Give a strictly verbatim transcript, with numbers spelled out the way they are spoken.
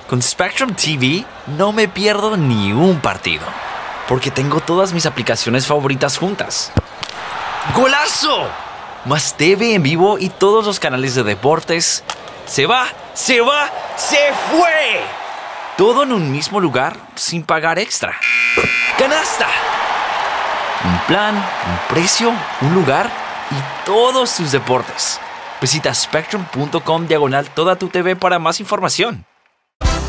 Con Spectrum T V no me pierdo ni un partido, porque tengo todas mis aplicaciones favoritas juntas. ¡Golazo! Más T V en vivo y todos los canales de deportes. ¡Se va! ¡Se va! ¡Se fue! Todo en un mismo lugar sin pagar extra. ¡Canasta! Un plan, un precio, un lugar y todos tus deportes. Visita spectrum punto com diagonal toda tu T V para más información.